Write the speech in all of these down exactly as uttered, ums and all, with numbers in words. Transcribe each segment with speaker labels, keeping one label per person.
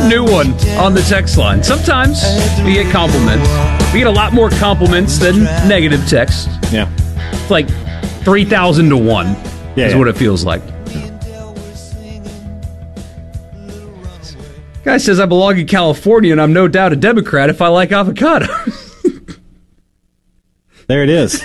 Speaker 1: a new one on the text line. Sometimes we get compliments. We get a lot more compliments than negative texts.
Speaker 2: Yeah.
Speaker 1: It's like three thousand to one
Speaker 2: yeah,
Speaker 1: is
Speaker 2: yeah.
Speaker 1: what it feels like. Guy says, I belong in California, and I'm no doubt a Democrat if I like avocado.
Speaker 2: There it is.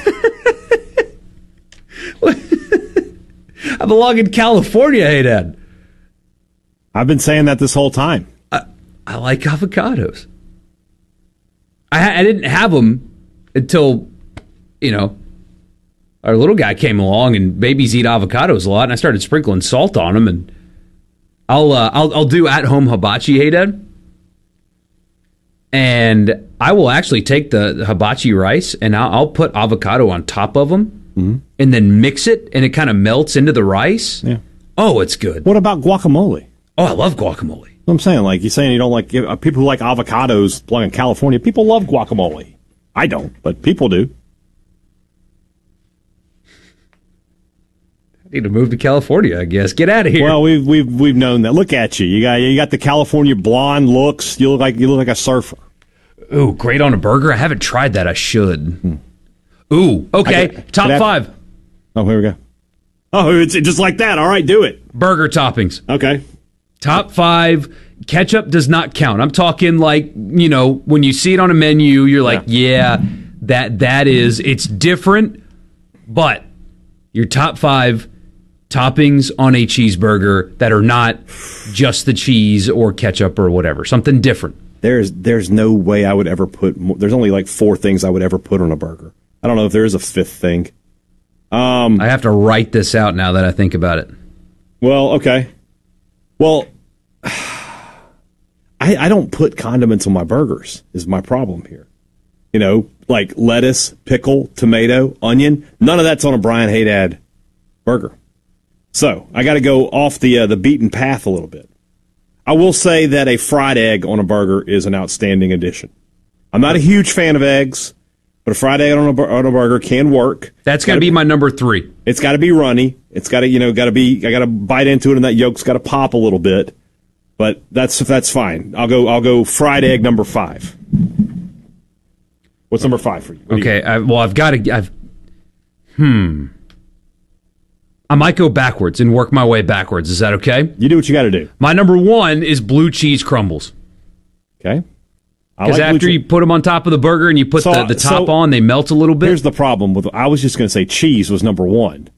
Speaker 1: I belong in California, hey, Dad.
Speaker 2: I've been saying that this whole time.
Speaker 1: I, I like avocados. I, I didn't have them until, you know, our little guy came along, and babies eat avocados a lot, and I started sprinkling salt on them, and I'll uh, I'll I'll do at home hibachi, hey Dad, and I will actually take the, the hibachi rice and I'll, I'll put avocado on top of them, mm-hmm. and then mix it, and it kind of melts into the rice.
Speaker 2: Yeah.
Speaker 1: Oh, it's good.
Speaker 2: What about guacamole?
Speaker 1: Oh, I love guacamole.
Speaker 2: I'm saying, like you're saying, you don't like uh, people who like avocados. Belong in California. People love guacamole. I don't, but people do.
Speaker 1: Need to move to California, I guess. Get out of here.
Speaker 2: Well, we've we've we've known that. Look at you. You got you got the California blonde looks. You look like you look like a surfer.
Speaker 1: Ooh, great on a burger. I haven't tried that. I should. Hmm. Ooh, okay.
Speaker 2: Could,
Speaker 1: Top
Speaker 2: could
Speaker 1: five.
Speaker 2: Oh, here we go. Oh, it's just like that. All right, do it.
Speaker 1: Burger toppings.
Speaker 2: Okay.
Speaker 1: Top five. Ketchup does not count. I'm talking like, you know, when you see it on a menu, you're like, yeah, yeah that that is. It's different, but your top five toppings on a cheeseburger that are not just the cheese or ketchup or whatever, something different.
Speaker 2: There's there's no way I would ever put more, there's only like four things I would ever put on a burger. I don't know if there is a fifth thing. Um,
Speaker 1: I have to write this out now that I think about it.
Speaker 2: Well, okay. Well, I, I don't put condiments on my burgers is my problem here. You know, like lettuce, pickle, tomato, onion. None of that's on a Brian Haydad burger. So I got to go off the uh, the beaten path a little bit. I will say that a fried egg on a burger is an outstanding addition. I'm not a huge fan of eggs, but a fried egg on a, on a burger can work.
Speaker 1: That's got to be my number three.
Speaker 2: It's got to be runny. It's got to, you know, got to be. I got to bite into it, and that yolk's got to pop a little bit. But that's that's fine. I'll go. I'll go fried egg number five. What's number five for you? What
Speaker 1: okay.
Speaker 2: You
Speaker 1: I, well, I've got to. I've. Hmm. I might go backwards and work my way backwards. Is that okay?
Speaker 2: You do what you got to do.
Speaker 1: My number one is blue cheese crumbles.
Speaker 2: Okay.
Speaker 1: Because like after you put them on top of the burger and you put so, the, the top so on, they melt a little bit.
Speaker 2: Here's the problem with. I was just going to say cheese was number one.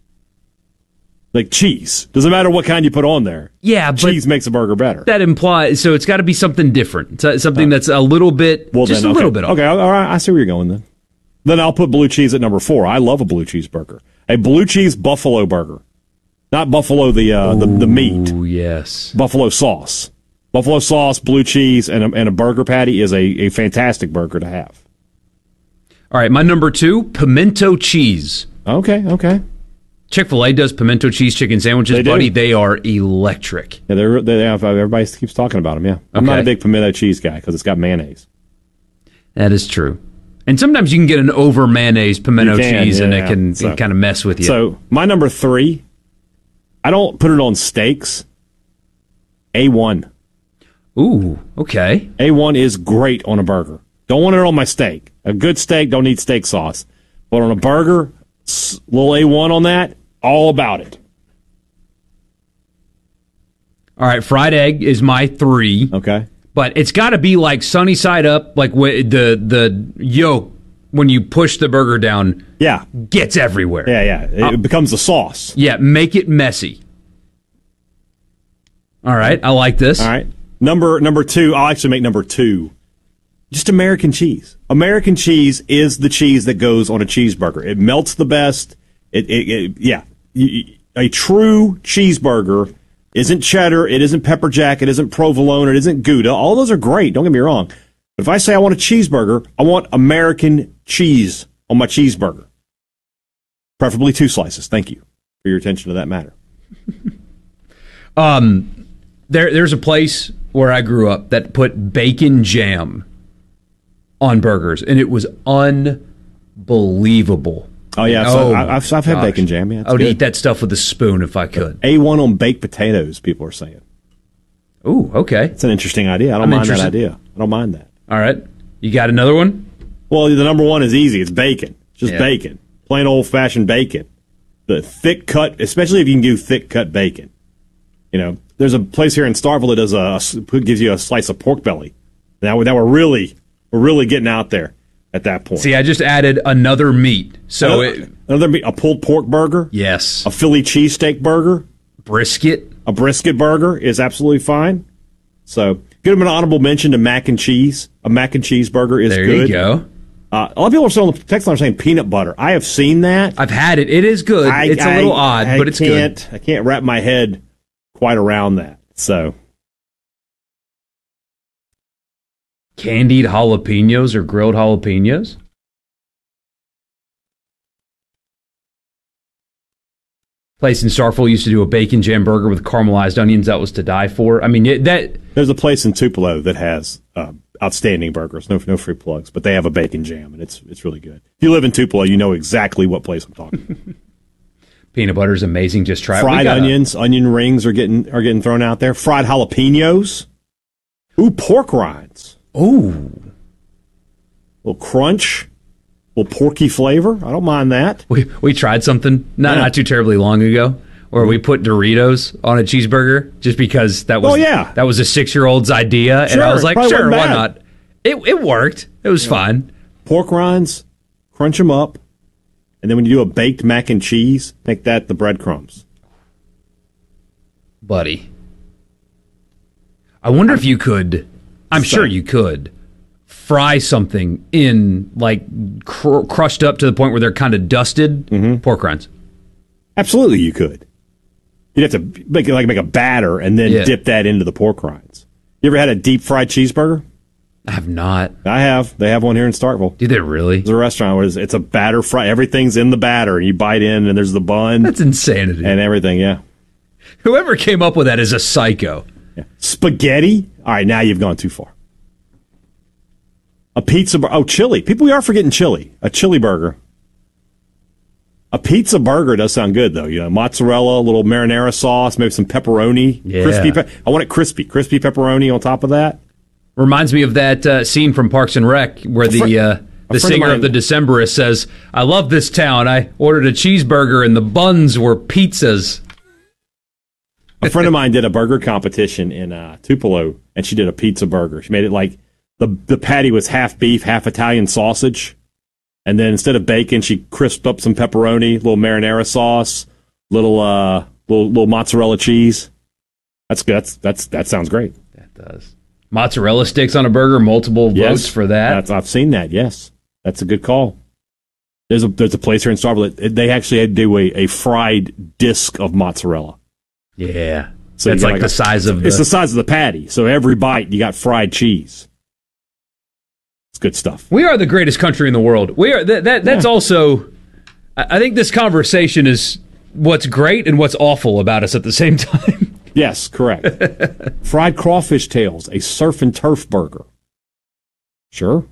Speaker 2: Like cheese. Doesn't matter what kind you put on there.
Speaker 1: Yeah, but
Speaker 2: cheese makes a burger better.
Speaker 1: That implies, so it's got to be something different. Something that's a little bit, well, just then, a little
Speaker 2: okay.
Speaker 1: bit off.
Speaker 2: Okay, all right, I see where you're going then. Then I'll put blue cheese at number four. I love a blue cheese burger. A blue cheese buffalo burger. Not buffalo, the uh, Ooh, the, the meat.
Speaker 1: Oh, yes.
Speaker 2: Buffalo sauce. Buffalo sauce, blue cheese, and a, and a burger patty is a, a fantastic burger to have.
Speaker 1: All right, my number two, pimento cheese.
Speaker 2: Okay, okay.
Speaker 1: Chick-fil-A does pimento cheese chicken sandwiches,
Speaker 2: they
Speaker 1: buddy. They are electric.
Speaker 2: Yeah, they're, they have, everybody keeps talking about them, yeah. I'm okay. not a big pimento cheese guy because it's got mayonnaise.
Speaker 1: That is true. And sometimes you can get an over mayonnaise pimento
Speaker 2: can,
Speaker 1: cheese,
Speaker 2: yeah,
Speaker 1: and
Speaker 2: yeah.
Speaker 1: it can
Speaker 2: so,
Speaker 1: kind of mess with you.
Speaker 2: So my number three, I don't put it on steaks. A one.
Speaker 1: Ooh, okay.
Speaker 2: A one is great on a burger. Don't want it on my steak. A good steak don't need steak sauce. But on a burger, little A one on that, all about it.
Speaker 1: All right, fried egg is my three.
Speaker 2: Okay.
Speaker 1: But it's got to be like sunny side up, like the the yolk when you push the burger down.
Speaker 2: Yeah,
Speaker 1: gets everywhere.
Speaker 2: Yeah, yeah, it uh, becomes the sauce.
Speaker 1: Yeah, make it messy. All right, I like this.
Speaker 2: All right, number number two. I'll actually make number two. Just American cheese. American cheese is the cheese that goes on a cheeseburger. It melts the best. It, it, it yeah, a true cheeseburger. Isn't cheddar, it isn't pepper jack, it isn't provolone, it isn't Gouda. All those are great, don't get me wrong. But if I say I want a cheeseburger, I want American cheese on my cheeseburger. Preferably two slices. Thank you for your attention to that matter.
Speaker 1: um, there, There's a place where I grew up that put bacon jam on burgers, and it was unbelievable.
Speaker 2: Oh, yeah, oh, I've, I've, I've had bacon jam. Yeah,
Speaker 1: I would
Speaker 2: good.
Speaker 1: eat that stuff with a spoon if I could.
Speaker 2: A one on baked potatoes, people are saying.
Speaker 1: Ooh, okay.
Speaker 2: It's an interesting idea. I don't
Speaker 1: I'm
Speaker 2: mind
Speaker 1: interested.
Speaker 2: that idea. I don't mind that.
Speaker 1: All right. You got another one?
Speaker 2: Well, the number one is easy. It's bacon. Just
Speaker 1: Yeah.
Speaker 2: bacon. Plain old-fashioned bacon. The thick cut, especially if you can do thick cut bacon. You know, there's a place here in Starkville that does a, who gives you a slice of pork belly. Now, now we're really, we're really getting out there at that point.
Speaker 1: See, I just added another meat. So,
Speaker 2: another,
Speaker 1: it,
Speaker 2: another meat, a pulled pork burger,
Speaker 1: yes.
Speaker 2: a Philly cheesesteak burger,
Speaker 1: Brisket.
Speaker 2: a brisket burger is absolutely fine. So, give them an honorable mention to mac and cheese. A mac and cheese burger is
Speaker 1: There
Speaker 2: good.
Speaker 1: you go.
Speaker 2: Uh, a lot of people are saying on the text line are saying peanut butter. I have seen that.
Speaker 1: I've had it. It is good.
Speaker 2: I,
Speaker 1: it's a little
Speaker 2: I,
Speaker 1: odd,
Speaker 2: I
Speaker 1: but it's
Speaker 2: can't,
Speaker 1: good.
Speaker 2: I can't wrap my head quite around that. So,
Speaker 1: Candied jalapenos or grilled jalapenos? Place in Starkville used to do a bacon jam burger with caramelized onions. That was to die for. I mean, it, that
Speaker 2: there's a place in Tupelo that has uh, outstanding burgers. No, no free plugs, but they have a bacon jam, and it's it's really good. If you live in Tupelo, you know exactly what place I'm talking about.
Speaker 1: peanut butter is amazing. Just try it. We
Speaker 2: Fried
Speaker 1: gotta-
Speaker 2: onions, onion rings are getting are getting thrown out there. Fried jalapenos. Ooh, pork rinds.
Speaker 1: Ooh.
Speaker 2: little crunch, little porky flavor. I don't mind that.
Speaker 1: We we tried something not
Speaker 2: Yeah.
Speaker 1: not too terribly long ago where we put Doritos on a cheeseburger just because that was
Speaker 2: Oh, yeah.
Speaker 1: that was a six year old's idea, and
Speaker 2: Sure,
Speaker 1: I was like,
Speaker 2: probably
Speaker 1: sure,
Speaker 2: wasn't
Speaker 1: why
Speaker 2: bad.
Speaker 1: not? It it worked. It was fine.
Speaker 2: Pork rinds, crunch them up, and then when you do a baked mac and cheese, make that the breadcrumbs.
Speaker 1: Buddy. I wonder if you could, I'm sure you could, fry something in, like, cr- crushed up to the point where they're kind of dusted
Speaker 2: Mm-hmm.
Speaker 1: pork rinds.
Speaker 2: Absolutely, you could. You'd have to make it like make a batter and then
Speaker 1: Yeah.
Speaker 2: dip that into the pork rinds. You ever had a deep fried cheeseburger?
Speaker 1: I have not.
Speaker 2: I have. They have one here in Starkville.
Speaker 1: Do they really?
Speaker 2: There's a restaurant where it's, it's a batter fry. Everything's in the batter, and you bite in, and there's the bun
Speaker 1: That's insanity.
Speaker 2: and everything. Yeah.
Speaker 1: Whoever came up with that is a psycho.
Speaker 2: Yeah. Spaghetti. All right, now you've gone too far. A pizza. Bur- oh, chili. People, we are forgetting chili. A chili burger. A pizza burger does sound good though. You know, mozzarella, a little marinara sauce, maybe some pepperoni.
Speaker 1: Yeah.
Speaker 2: Crispy. Pe- I want it crispy. Crispy pepperoni on top of that.
Speaker 1: Reminds me of that uh, scene from Parks and Rec where the
Speaker 2: friend-
Speaker 1: uh, the
Speaker 2: a friend of
Speaker 1: singer of,
Speaker 2: mine-
Speaker 1: the Decemberists says, "I love this town. I ordered a cheeseburger and the buns were pizzas."
Speaker 2: A friend of mine did a burger competition in uh, Tupelo, and she did a pizza burger. She made it like the the patty was half beef, half Italian sausage, and then instead of bacon, she crisped up some pepperoni, little marinara sauce, little uh, little little mozzarella cheese. That's good. That's, that's that sounds great.
Speaker 1: That does. Mozzarella sticks on a burger, multiple votes for that.
Speaker 2: That's, I've seen that. Yes, that's a good call. There's a there's a place here in Starkville that they actually had to do a, a fried disc of mozzarella.
Speaker 1: Yeah.
Speaker 2: So
Speaker 1: That's
Speaker 2: you got
Speaker 1: like the
Speaker 2: a-
Speaker 1: size of
Speaker 2: It's
Speaker 1: the...
Speaker 2: the size of the patty. So every bite you got fried cheese. It's good stuff.
Speaker 1: We are the greatest country in the world. We are that, that that's
Speaker 2: Yeah.
Speaker 1: also I I think this conversation is what's great and what's awful about us at the same time.
Speaker 2: Yes, correct. Fried crawfish tails, a surf and turf burger. Sure.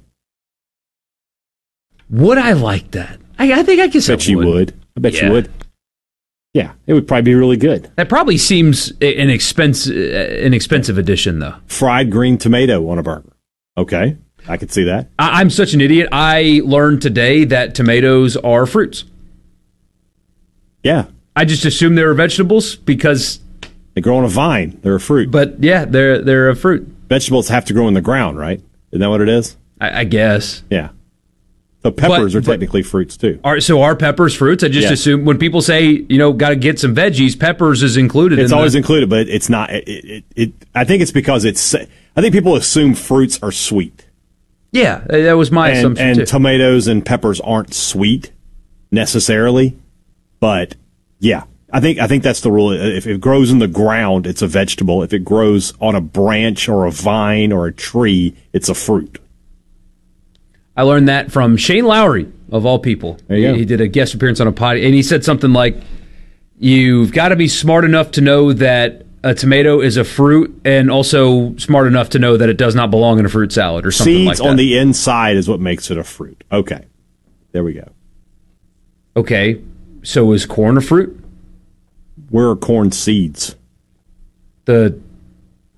Speaker 1: Would I like that? I, I think I guess
Speaker 2: Bet
Speaker 1: I
Speaker 2: you
Speaker 1: would.
Speaker 2: would. I bet
Speaker 1: Yeah.
Speaker 2: you would. Yeah, it would probably be really good.
Speaker 1: That probably seems a- an expense an expensive addition though.
Speaker 2: Fried green tomato on a burger. Okay, I could see that.
Speaker 1: I, I'm such an idiot. I learned today that tomatoes are fruits.
Speaker 2: Yeah,
Speaker 1: I just assumed they were vegetables because,
Speaker 2: they grow on a vine. They're a fruit.
Speaker 1: but yeah, they're they're a fruit.
Speaker 2: Vegetables have to grow in the ground, right? Isn't that what it is?
Speaker 1: I, I guess.
Speaker 2: Yeah. So peppers
Speaker 1: But-
Speaker 2: are
Speaker 1: but-
Speaker 2: technically fruits too.
Speaker 1: Are, so are peppers fruits? I just
Speaker 2: Yeah.
Speaker 1: assume when people say, you know, got to get some veggies, peppers is included.
Speaker 2: It's
Speaker 1: in
Speaker 2: always
Speaker 1: the,
Speaker 2: included, but it's not. It, it, it, I think it's because it's. I think people assume fruits are sweet,
Speaker 1: yeah. That was my
Speaker 2: and,
Speaker 1: assumption
Speaker 2: and
Speaker 1: too.
Speaker 2: tomatoes and peppers aren't sweet necessarily. But yeah, I think I think that's the rule. If it grows in the ground, it's a vegetable. If it grows on a branch or a vine or a tree, it's a fruit.
Speaker 1: I learned that from Shane Lowry, of all people.
Speaker 2: There you
Speaker 1: he,
Speaker 2: go.
Speaker 1: he did a guest appearance on a pod, and he said something like, "You've got to be smart enough to know that a tomato is a fruit, and also smart enough to know that it does not belong in a fruit salad or something like
Speaker 2: Seeds
Speaker 1: that."
Speaker 2: on the inside is what makes it a fruit. Okay, there we go.
Speaker 1: Okay, so is corn a fruit?
Speaker 2: Where are corn seeds?
Speaker 1: The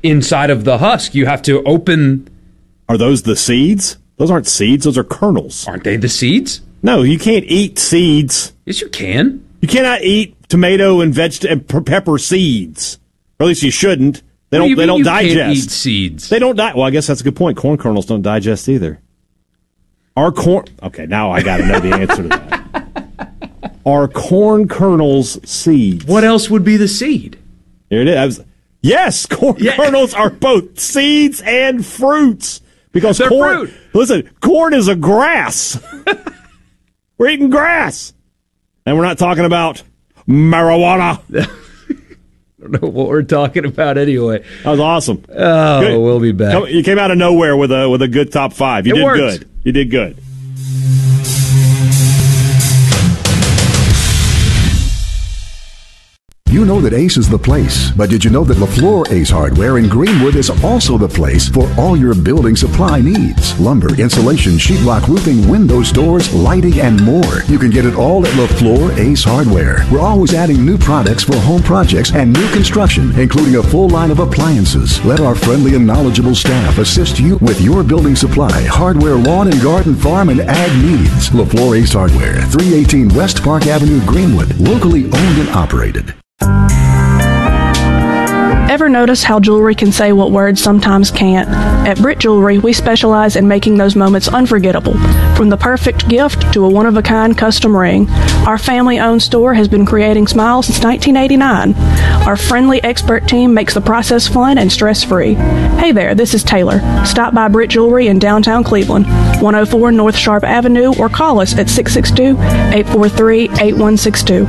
Speaker 1: inside of the husk. You have to open.
Speaker 2: Are those the seeds? Those aren't seeds. Those are kernels.
Speaker 1: Aren't they the seeds?
Speaker 2: No, you can't eat seeds.
Speaker 1: Yes, you can.
Speaker 2: You cannot eat tomato and vegetable and pepper seeds. Or at least you shouldn't. They don't.
Speaker 1: What do you
Speaker 2: they
Speaker 1: mean
Speaker 2: don't
Speaker 1: you
Speaker 2: digest.
Speaker 1: Can't eat seeds.
Speaker 2: They don't die. Well, I guess that's a good point. Corn kernels don't digest either. Our corn. Okay, now I got to know the answer to that. Are corn kernels seeds?
Speaker 1: What else would be the seed?
Speaker 2: Here it is. I was, yes, corn yeah. kernels are both seeds and fruits. Because
Speaker 1: They're
Speaker 2: corn,
Speaker 1: fruit.
Speaker 2: Listen, corn is a grass. We're eating grass. And we're not talking about marijuana.
Speaker 1: I don't know what we're talking about anyway.
Speaker 2: That was awesome.
Speaker 1: Oh, good. We'll be back.
Speaker 2: You came out of nowhere with a with a good top five. You
Speaker 1: it
Speaker 2: did
Speaker 1: worked.
Speaker 2: good. You did good.
Speaker 3: You know that Ace is the place, but did you know that LaFleur Ace Hardware in Greenwood is also the place for all your building supply needs? Lumber, insulation, sheetrock, roofing, windows, doors, lighting, and more. You can get it all at LaFleur Ace Hardware. We're always adding new products for home projects and new construction, including a full line of appliances. Let our friendly and knowledgeable staff assist you with your building supply, hardware, lawn and garden, farm, and ag needs. LaFleur Ace Hardware, three eighteen West Park Avenue, Greenwood. Locally owned and operated.
Speaker 4: Ever notice how jewelry can say what words sometimes can't? At Britt Jewelry, we specialize in making those moments unforgettable. From the perfect gift to a one-of-a-kind custom ring, our family-owned store has been creating smiles since nineteen eighty-nine. Our friendly expert team makes the process fun and stress-free. Hey there, this is Taylor. Stop by Britt Jewelry in downtown Cleveland, one oh four North Sharp Avenue, or call us at six six two, eight four three, eight one six two.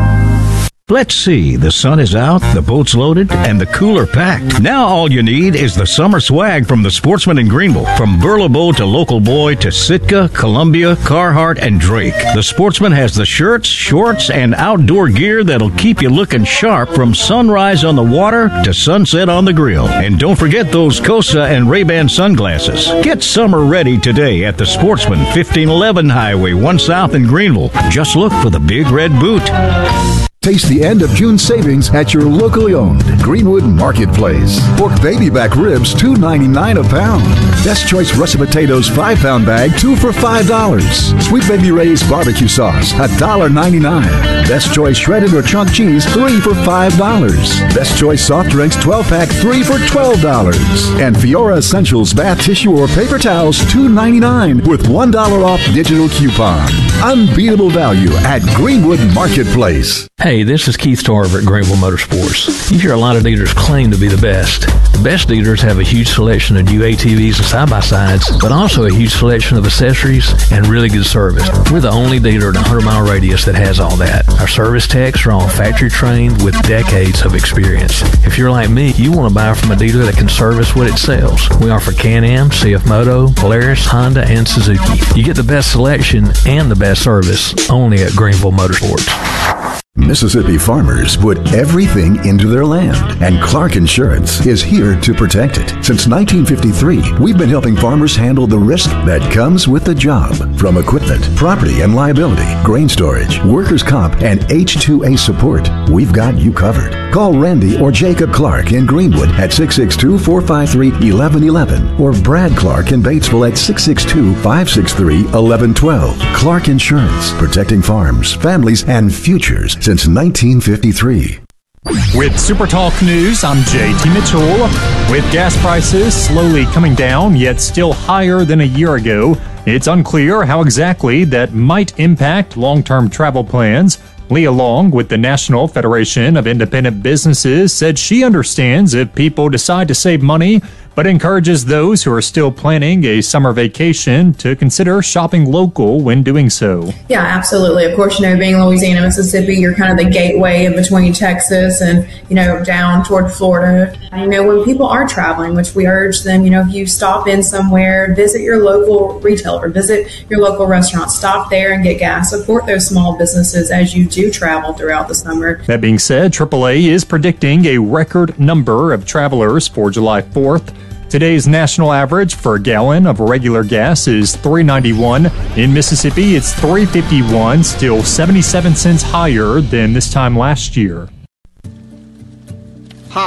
Speaker 5: Let's see, the sun is out, the boat's loaded, and the cooler packed. Now all you need is the summer swag from the Sportsman in Greenville. From Burlebo to Local Boy to Sitka, Columbia, Carhartt, and Drake. The Sportsman has the shirts, shorts, and outdoor gear that'll keep you looking sharp from sunrise on the water to sunset on the grill. And don't forget those Cosa and Ray-Ban sunglasses. Get summer ready today at the Sportsman, fifteen eleven Highway one South in Greenville. Just look for the big red boot.
Speaker 3: Taste the end of June savings at your locally owned Greenwood Marketplace. Pork baby back ribs, two ninety-nine a pound. Best Choice russet potatoes, five pound bag, two for five dollars. Sweet Baby Ray's barbecue sauce, one ninety-nine. Best Choice shredded or chunk cheese, three for five dollars. Best Choice soft drinks, twelve pack, three for twelve dollars. And Fiora Essentials bath tissue or paper towels, two ninety-nine with one dollar off digital coupon. Unbeatable value at Greenwood Marketplace.
Speaker 6: Hey, this is Keith Tarver at Greenville Motorsports. You hear a lot of dealers claim to be the best. The best dealers have a huge selection of new A T Vs and side-by-sides, but also a huge selection of accessories and really good service. We're the only dealer in a hundred mile radius that has all that. Our service techs are all factory trained with decades of experience. If you're like me, you want to buy from a dealer that can service what it sells. We offer Can-Am, C F Moto, Polaris, Honda, and Suzuki. You get the best selection and the best service only at Greenville Motorsports.
Speaker 3: Mississippi farmers put everything into their land, and Clark Insurance is here to protect it. Since nineteen fifty-three, we've been helping farmers handle the risk that comes with the job. From equipment, property and liability, grain storage, workers' comp, and H two A support, we've got you covered. Call Randy or Jacob Clark in Greenwood at six six two, four five three, one one one one or Brad Clark in Batesville at six six two, five six three, one one one two. Clark Insurance, protecting farms, families, and futures since nineteen fifty-three.
Speaker 7: With SuperTalk News, I'm J T Mitchell. With gas prices slowly coming down, yet still higher than a year ago, it's unclear how exactly that might impact long-term travel plans. Leah Long with the National Federation of Independent Businesses said she understands if people decide to save money, but encourages those who are still planning a summer vacation to consider shopping local when doing so.
Speaker 8: Yeah, absolutely. Of course, you know, being Louisiana, Mississippi, you're kind of the gateway in between Texas and, you know, down toward Florida. You know, when people are traveling, which we urge them, you know, if you stop in somewhere, visit your local retailer, visit your local restaurant, stop there and get gas. Support those small businesses as you do travel throughout the summer.
Speaker 7: That being said, triple A is predicting a record number of travelers for July fourth. Today's national average for a gallon of regular gas is three ninety-one. In Mississippi, it's three fifty-one, still seventy-seven cents higher than this time last year.
Speaker 9: Hi,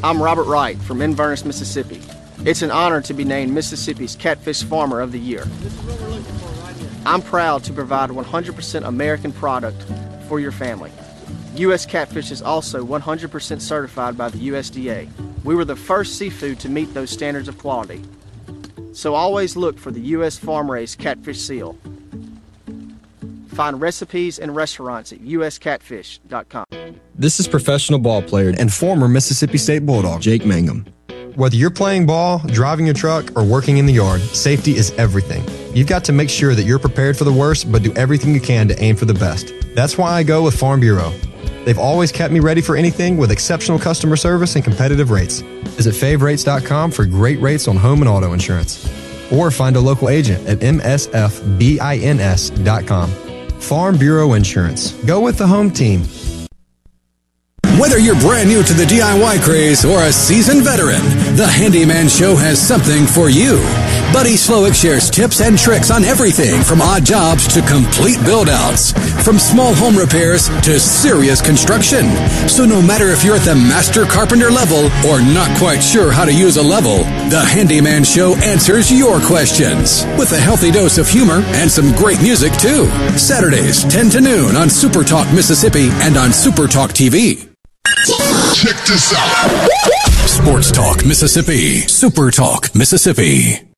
Speaker 9: I'm Robert Wright from Inverness, Mississippi. It's an honor to be named Mississippi's Catfish Farmer of the Year. I'm proud to provide one hundred percent American product for your family. U S Catfish is also one hundred percent certified by the U S D A. We were the first seafood to meet those standards of quality. So always look for the U S farm-raised catfish seal. Find recipes and restaurants at u s catfish dot com.
Speaker 10: This is professional ball player and former Mississippi State Bulldog, Jake Mangum. Whether you're playing ball, driving a truck, or working in the yard, safety is everything. You've got to make sure that you're prepared for the worst, but do everything you can to aim for the best. That's why I go with Farm Bureau. They've always kept me ready for anything with exceptional customer service and competitive rates. Visit fave rates dot com for great rates on home and auto insurance. Or find a local agent at m s f bins dot com. Farm Bureau Insurance. Go with the home team.
Speaker 11: Whether you're brand new to the D I Y craze or a seasoned veteran, the Handyman Show has something for you. Buddy Slowick shares tips and tricks on everything from odd jobs to complete build-outs, from small home repairs to serious construction. So no matter if you're at the master carpenter level or not quite sure how to use a level, the Handyman Show answers your questions with a healthy dose of humor and some great music too. Saturdays, ten to noon on Super Talk Mississippi and on Super Talk T V. Check this out. Sports Talk Mississippi. Super Talk Mississippi.